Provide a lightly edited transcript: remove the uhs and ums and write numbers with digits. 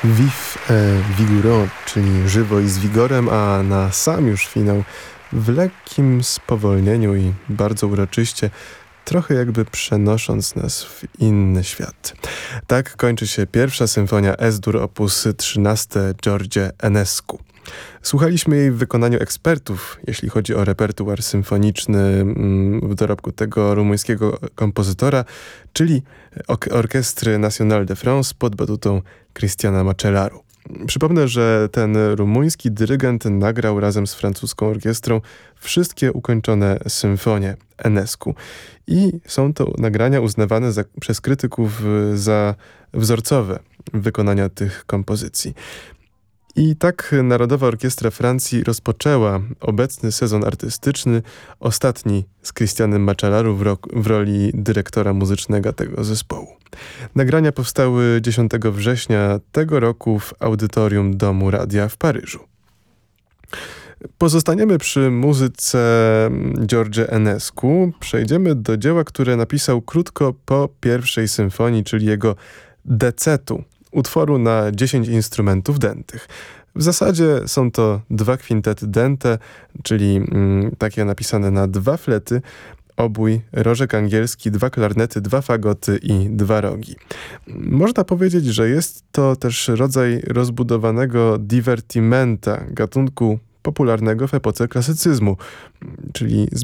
Vif Vigouroux, czyli żywo i z wigorem, a na sam już finał w lekkim spowolnieniu i bardzo uroczyście, trochę jakby przenosząc nas w inny świat. Tak kończy się pierwsza symfonia S-dur op. 13 George Enescu. Słuchaliśmy jej w wykonaniu ekspertów, jeśli chodzi o repertuar symfoniczny w dorobku tego rumuńskiego kompozytora, czyli Orchestre Nationale de France pod batutą Cristiana Macellaru. Przypomnę, że ten rumuński dyrygent nagrał razem z francuską orkiestrą wszystkie ukończone symfonie Enescu. I są to nagrania uznawane przez krytyków za wzorcowe wykonania tych kompozycji. I tak Narodowa Orkiestra Francji rozpoczęła obecny sezon artystyczny, ostatni z Cristianem Macellaru w roli dyrektora muzycznego tego zespołu. Nagrania powstały 10 września tego roku w audytorium Domu Radia w Paryżu. Pozostaniemy przy muzyce George Enescu. Przejdziemy do dzieła, które napisał krótko po pierwszej symfonii, czyli jego Decetu, utworu na 10 instrumentów dętych. W zasadzie są to 2 kwintety dęte, czyli takie napisane na 2 flety, obój, rożek angielski, 2 klarnety, 2 fagoty i 2 rogi. Można powiedzieć, że jest to też rodzaj rozbudowanego divertimenta, gatunku popularnego w epoce klasycyzmu, czyli